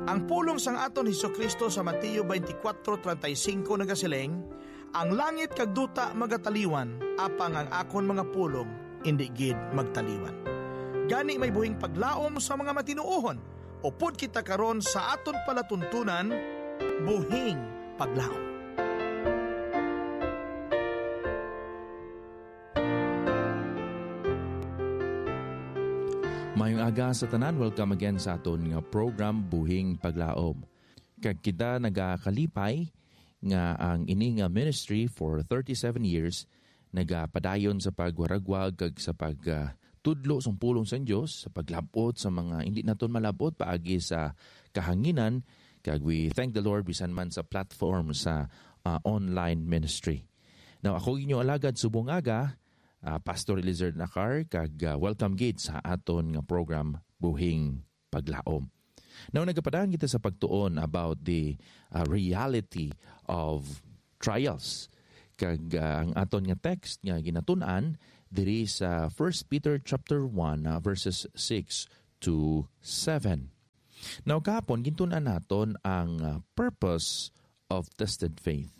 Ang pulong sang aton Hesukristo sa Mateo 24:35 nagasiling, ang langit kag duta magataliwan, apang ang akon mga pulong indi gid magtaliwan. Gani may buhing paglaom sa mga matinuohon, upod kita karon sa aton palatuntunan, buhing paglaom. Mayong aga sa tanan, welcome again sa aton nga program Buhing Paglaom. Kag kita nagakalipay nga ang ini nga ministry for 37 years nagapadayon sa pagwaragwag kag sa pagtudlo sa pulong sa Dios, sa paglabot sa mga hindi naton malabot paagi sa kahanginan. Kag we thank the Lord bisan man sa platform sa online ministry. Now ako inyo alagad subong aga, Pastor Elizard Nakar, kag welcome gid sa aton nga program Buhing Paglaom. Now nagapadaan kita sa pagtuon about the reality of trials. Kag ang aton nga text nga ginatun-an diri sa 1 Peter chapter 1 verses 6 to 7. Now kahapon gintun-an naton ang purpose of tested faith.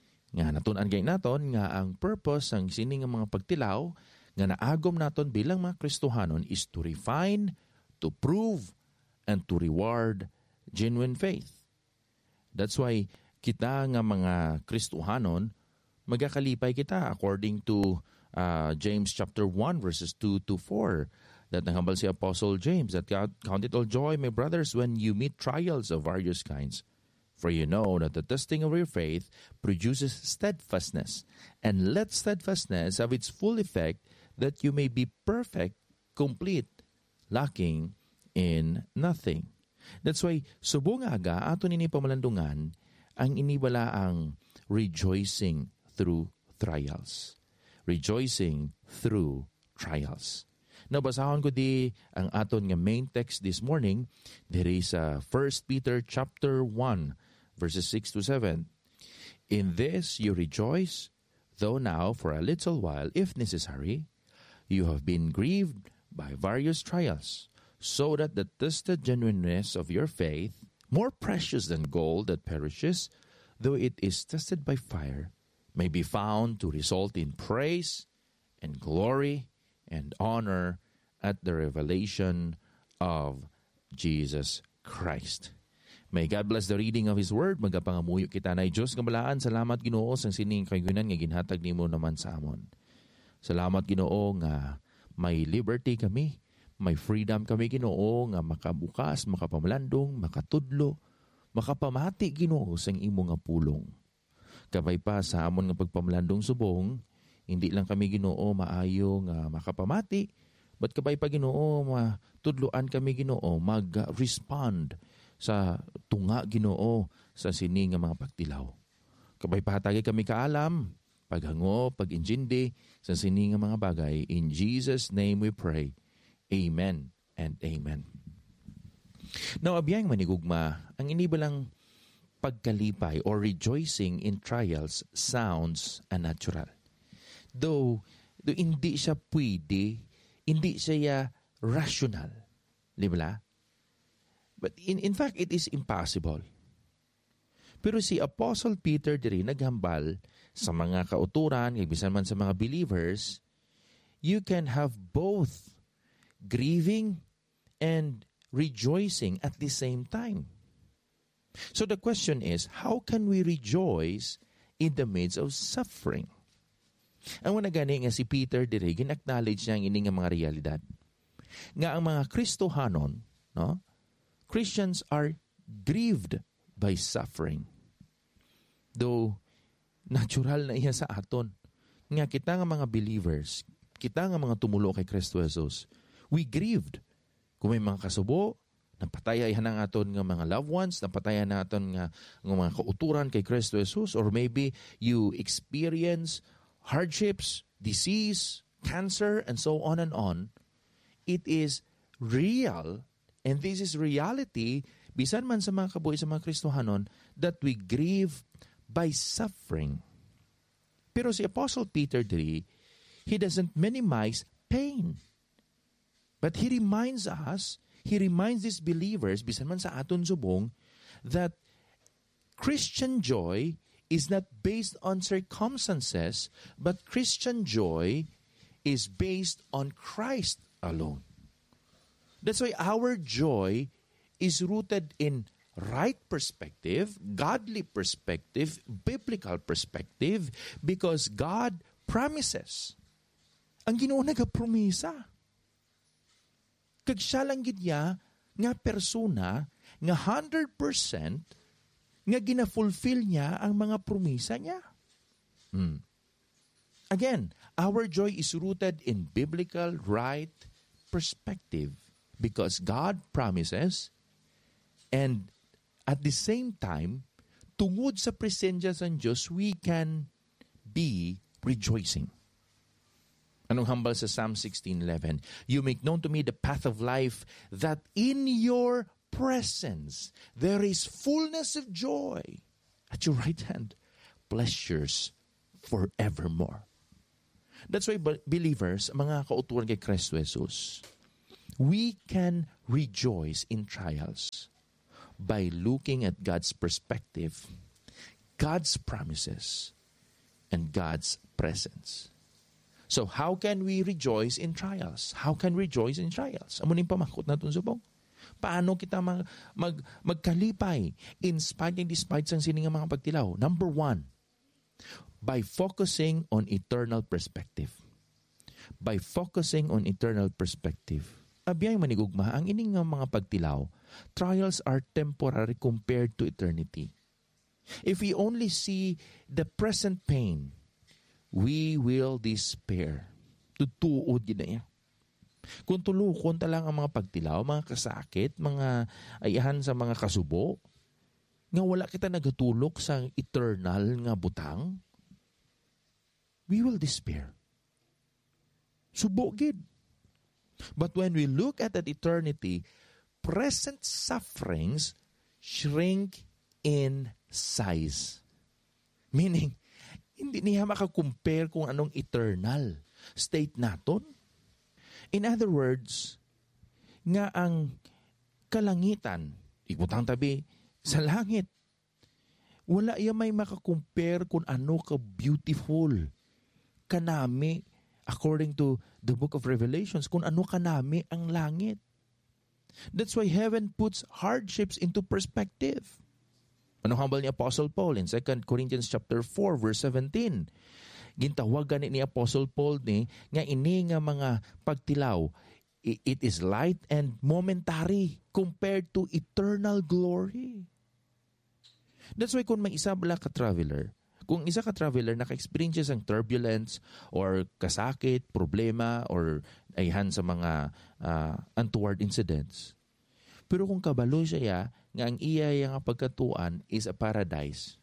Nga natun-an gay naton nga ang purpose ang sini nga mga pagtilaw nga naagom naton bilang mga Kristohanon is to refine, to prove, and to reward genuine faith. That's why kita nga mga Kristohanon magakalipay kita according to James chapter 1 verses 2 to 4. That nahambal si Apostle James that count it all joy, my brothers, when you meet trials of various kinds. For you know that the testing of your faith produces steadfastness, and let steadfastness have its full effect, that you may be perfect, complete, lacking in nothing. That's why, subong aga, aton ini pamalandungan, ang inibala ang rejoicing through trials. Rejoicing through trials. Nabasahon ko di ang aton nga main text this morning, diri sa 1 Peter chapter 1, verses 6 to 7. In this you rejoice, though now for a little while, if necessary, you have been grieved by various trials, so that the tested genuineness of your faith, more precious than gold that perishes, though it is tested by fire, may be found to result in praise and glory and honor at the revelation of Jesus Christ. May God bless the reading of His Word. Magapangamuyo kita na Diyos nga balaan. Salamat Ginoo sa sining kayunan nga ginhatag nimo naman sa amon. Salamat Ginoo nga may liberty kami, may freedom kami Ginoo nga makabukas, makapamalandong, makatudlo, makapamati Ginoo sa imo nga pulong. Kabay pa sa amon nga pagpamalandong subong, hindi lang kami Ginoo maayo nga makapamati, but kabay pa Ginoo matudloan kami Ginoo mag-respond sa tunga Ginoo sa sini nga mga pagtilaw. Kabay pahatagi kami kaalam, paghango, pag-injindi sa sini nga mga bagay. In Jesus' name we pray. Amen and amen. Now, abiyang manigugma, ang inibalang pagkalipay or rejoicing in trials sounds unnatural. Though hindi siya pwede, hindi siya rational. Di ba? But in fact, it is impossible. Pero si Apostle Peter diri naghambal sa mga kauturan, bisan man sa mga believers, you can have both grieving and rejoicing at the same time. So the question is, how can we rejoice in the midst of suffering? Ang wala gani nga si Peter diri, gin-acknowledge niya ang ini nga mga realidad. Nga ang mga Kristohanon, no? Christians are grieved by suffering. Though, natural na iya sa aton. Nga kita nga mga believers, kita nga mga tumulo kay Kristo Jesus, we grieved. Kung may mga kasubo, napatayan ang aton nga mga loved ones, napatayan na aton nga mga kauturan kay Kristo Jesus, or maybe you experience hardships, disease, cancer, and so on and on. It is real. And this is reality, bisan man sa mga kabuhi sa mga Kristohanon, that we grieve by suffering. Pero si Apostle Peter diri, he doesn't minimize pain. But he reminds us he reminds these believers, bisan man sa aton subong, that Christian joy is not based on circumstances, but Christian joy is based on Christ alone. That's why our joy is rooted in right perspective, godly perspective, biblical perspective, because God promises. Ang Ginoo nagapromisa. Kag siya lang gid niya nga persona nga 100% nga gina-fulfill niya ang mga promisa niya. Again, our joy is rooted in biblical right perspective because God promises, and at the same time, tungod sa presensya sa Diyos, we can be rejoicing. Anong hambal sa Psalm 16:11? You make known to me the path of life, that in your presence there is fullness of joy. At your right hand, pleasures forevermore. That's why believers, mga kautuan kay Kristo Jesus, we can rejoice in trials by looking at God's perspective, God's promises, and God's presence. So how can we rejoice in trials? How can we rejoice in trials? Amo ning pamakot naton subong. Paano kita magkalipay in spite and despite sang sining mga pagtilaw? Number 1, by focusing on eternal perspective. By focusing on eternal perspective. Abiyay manigugma, ang ining mga pagtilaw, trials are temporary compared to eternity. If we only see the present pain, we will despair. Tutuod yun na yan. Kung tulukon talang ang mga pagtilaw, mga kasakit, mga ayahan sa mga kasubo, nga wala kita nagatulok sa eternal nga butang, we will despair. Subo gid. But when we look at that eternity, present sufferings shrink in size. Meaning, hindi niya makakompare kung anong eternal state naton. In other words, nga ang kalangitan, ibutang tabi, sa langit, wala iya may makakompare kung ano ka-beautiful kanami, according to the book of Revelations, kung ano kanami ang langit. That's why heaven puts hardships into perspective. Ano hambal ni Apostle Paul in 2 Corinthians chapter 4 verse 17? Gintawagan ni Apostle Paul ni nga ini nga mga pagtilaw, it is light and momentary compared to eternal glory. That's why kung may isa bala ka-traveler, kung isa ka-traveler naka-experience ang turbulence or kasakit, problema, or ayhan sa mga untoward incidents, pero kung kabalo siya nga ang iya nga pagkatuan is a paradise,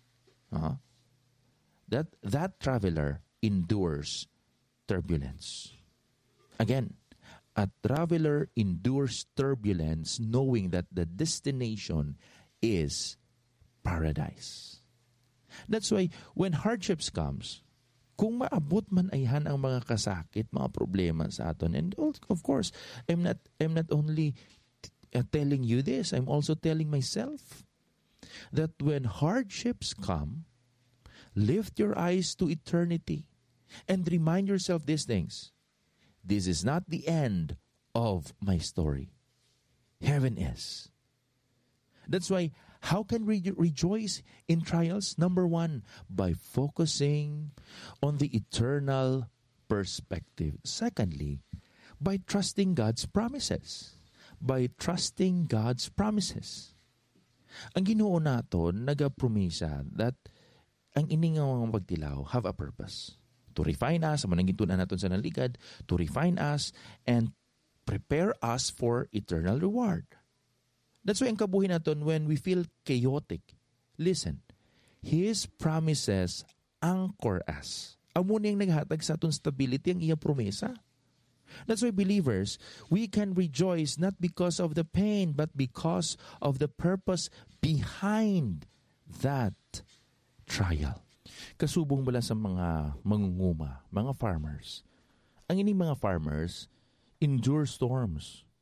that traveler endures turbulence. Again, a traveler endures turbulence knowing that the destination is paradise. That's why when hardships comes, kung maabot man ayhan ang mga kasakit, mga problema sa aton, and of course, I'm not only telling you this, I'm also telling myself that when hardships come, lift your eyes to eternity and remind yourself these things. This is not the end of my story. Heaven is. That's why, how can we rejoice in trials? Number 1, by focusing on the eternal perspective. Secondly, by trusting God's promises. By trusting God's promises. Ang Ginoo naton nagapromisa that ang ining mga pagtilaw have a purpose. To refine us, amo nang gitunan naton sa naligad, to refine us and prepare us for eternal reward. That's why ang kabuhi naton when we feel chaotic, listen, His promises anchor us. Amo nang naghatag sa aton stability ang iya promesa. That's why believers, we can rejoice not because of the pain, but because of the purpose behind that trial. Kasubong bala sa mga mangunguma, mga farmers. Ang ining mga farmers endure storms.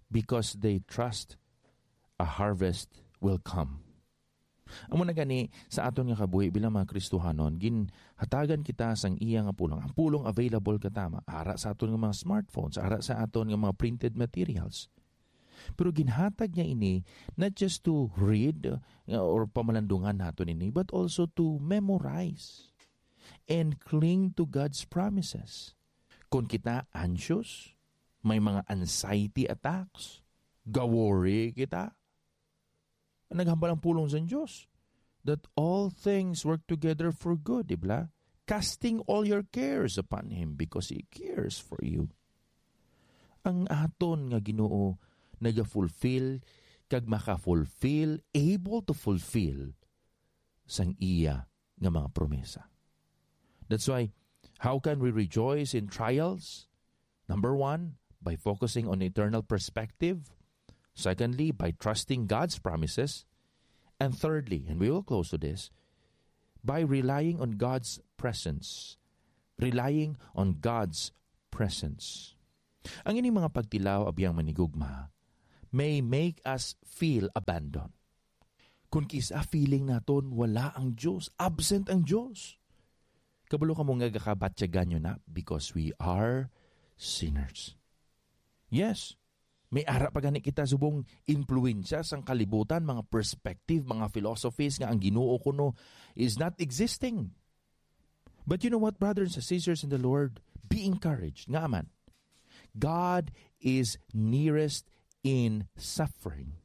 because they trust a harvest will come. Amo na gani sa aton nga kabuhi bilang mga Kristohanon, ginhatagan kita sang iya nga pulong. Ang pulong available katama ara sa aton nga mga smartphones, ara sa aton nga mga printed materials. Pero ginhatag niya ini not just to read or pamalandungan naton ini, but also to memorize and cling to God's promises. Kung kita anxious, may mga anxiety attacks, gawori kita, naghambal ang pulong sa Diyos that all things work together for good, di ba? Casting all your cares upon Him because He cares for you. Ang aton nga Ginoo naga-fulfill kag maka-fulfill, able to fulfill sang iya nga mga promesa. That's why, how can we rejoice in trials? Number 1, by focusing on eternal perspective. Secondly, by trusting God's promises. And thirdly, and we will close to this, by relying on God's presence. Relying on God's presence. Ang ining mga pagtilaw abiyang manigugma may make us feel abandoned. Kung kisa feeling naton wala ang Diyos, absent ang Diyos. Kabalo ka mong nagakabatyagan nyo na because we are sinners. Yes, may ara pa gani kita subong influensya sang kalibutan, mga perspective, mga philosophies nga ang Ginoo kuno is not existing. But you know what, brothers and sisters in the Lord? Be encouraged. Nga man, God is nearest in suffering.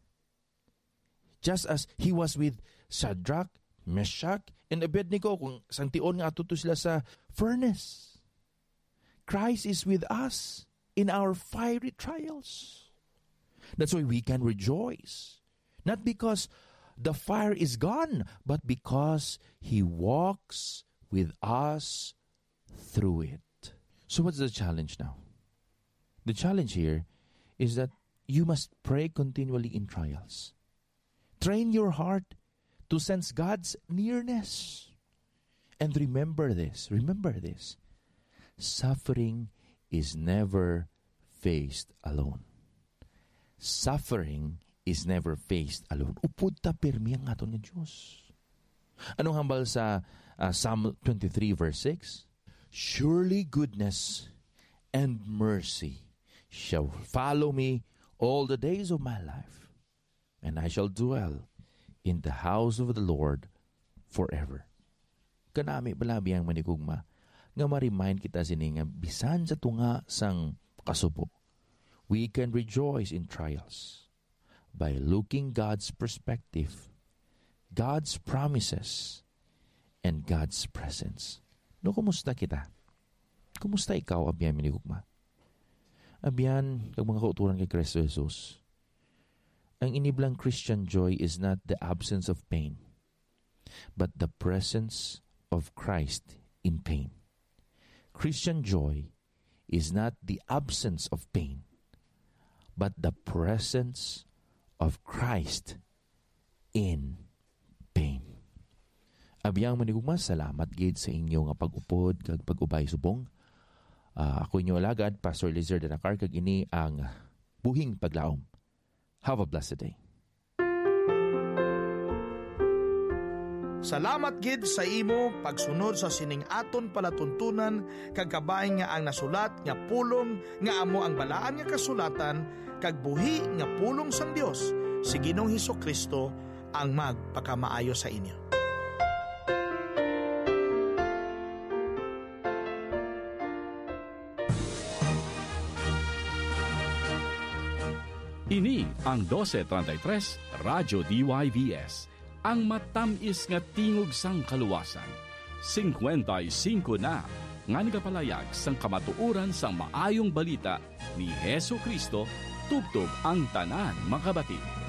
Just as He was with Shadrach, Meshach, and Abednego kung santion nga atuto sila sa furnace. Christ is with us in our fiery trials. That's why we can rejoice. Not because the fire is gone, but because He walks with us through it. So what's the challenge now? The challenge here is that you must pray continually in trials. Train your heart to sense God's nearness. And remember this. Suffering is never faced alone. Suffering is never faced alone. Upod ta pirmi ang aton nga Diyos. Anong hambal sa Psalm 23 verse 6? Surely goodness and mercy shall follow me all the days of my life, and I shall dwell in the house of the Lord forever. Kanami balabi ang manigugma nga ma-remind kita sini nga bisan sa tunga sang kasubo, we can rejoice in trials by looking God's perspective, God's promises, and God's presence. No, kumusta kita? Kumusta ikaw, abyan minigugma? Abyan, kag mga kauturan kay Kristo Jesus, ang iniblang Christian joy is not the absence of pain, but the presence of Christ in pain. Christian joy is not the absence of pain, but the presence of Christ in pain. Abiyang manigugma, salamat gid sa inyo nga pag-upod kag pag-ubay subong. Ako inyo alagad, Pastor Lizard Danacar, kag ini ang Buhing Paglaom. Have a blessed day. Salamat gid sa imo pagsunod sa sining aton palatuntunan kag kabay nga ang nasulat nga pulong nga amo ang balaan nga kasulatan kag buhi nga pulong sang Dios si Ginoong Hesukristo ang magpakamaayo sa inyo. Ini ang 1233 Radyo DYVS, ang matamis nga tingog sang kaluwasan. 55 na nga nagapalayag sang kamatuoran sang maayong balita ni Hesukristo tubtob ang tanan makabati.